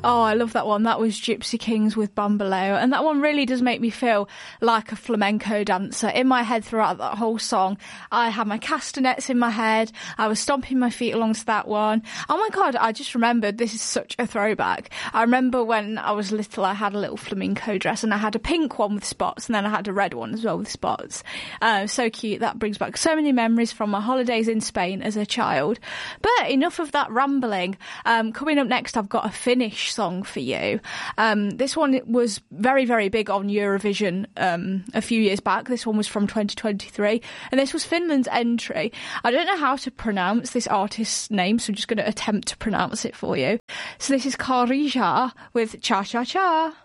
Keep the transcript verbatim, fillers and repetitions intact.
Oh, I love that one. That was Gypsy Kings with Bambaleo. And that one really does make me feel like a flamenco dancer. In my head throughout that whole song, I had my castanets in my head. I was stomping my feet along to that one. Oh my God, I just remembered, this is such a throwback. I remember when I was little, I had a little flamenco dress and I had a pink one with spots and then I had a red one as well with spots. Uh, so cute. That brings back so many memories from my holidays in Spain as a child. But enough of that rambling. Um, coming up next, I've got a Finnish song for you. Um, this one was very, very big on Eurovision um, a few years back. This one was from twenty twenty-three, and this was Finland's entry. I don't know how to pronounce this artist's name, so I'm just going to attempt to pronounce it for you. So this is Karija with Cha Cha Cha.